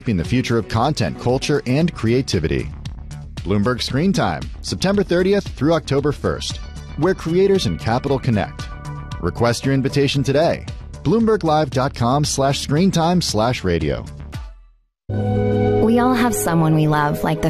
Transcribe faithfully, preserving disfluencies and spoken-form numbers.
shaping the future of content, culture, and creativity. Bloomberg Screen Time, September thirtieth through October first, where creators and capital connect. Request your invitation today. BloombergLive.com slash screentime slash radio. We all have someone we love, like the